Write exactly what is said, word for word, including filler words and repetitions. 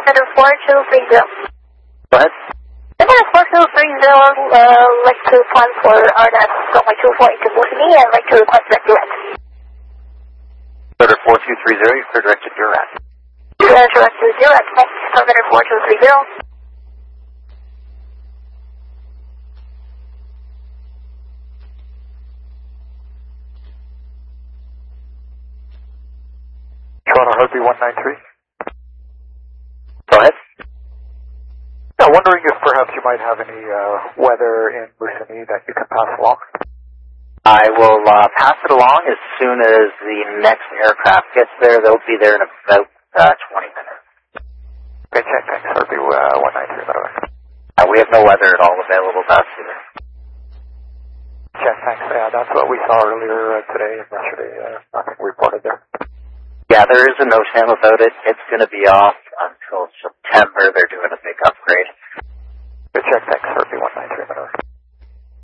Center four two three zero. Go ahead. Center four two three zero, uh, like to plan for R N S runway two four into Boothby and like to request direct direct. Center four two three zero, you're clear direct to Durant. Uh, direct to direct, thanks. Center four two three zero. Toronto Heartbeat one nine three. Go ahead. Yeah, wondering if perhaps you might have any uh, weather in Moosonee that you can pass along. I will uh, pass it along as soon as the next aircraft gets there. They'll be there in about uh, twenty minutes. Okay, check, thanks. Heartbeat uh, one nine three, by the way. Uh, we have no weather at all available to us either. Check, thanks. Yeah, that's what we saw earlier uh, today and yesterday. Uh, nothing reported there. Yeah, there is a NOTAM about it. It's going to be off until September. They're doing a big upgrade. Good check, thanks. Heartbeat one nine three, by the way.